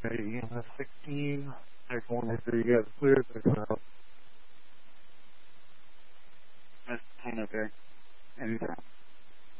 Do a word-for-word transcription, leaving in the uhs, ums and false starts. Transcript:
E M S sixteen. I just want to make sure you guys are clear. So I out. That's fine, okay. Anytime.